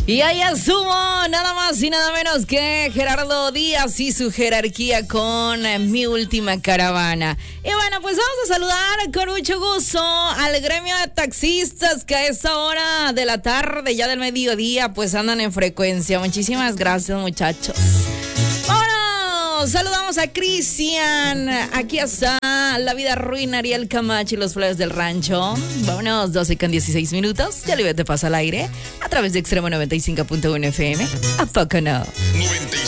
Y ahí asumo nada más y nada menos que Gerardo Díaz y su jerarquía con Mi Última Caravana. Y bueno, pues vamos a saludar con mucho gusto al gremio de taxistas que a esta hora de la tarde, ya del mediodía, pues andan en frecuencia. Muchísimas gracias, muchachos. Saludamos a Cristian. Aquí está La Vida Ruin, Ariel Camacho y los Flores del Rancho. Vámonos, 12:16. Ya le te pasa al aire a través de Extremo 95.1 FM. ¿A poco no?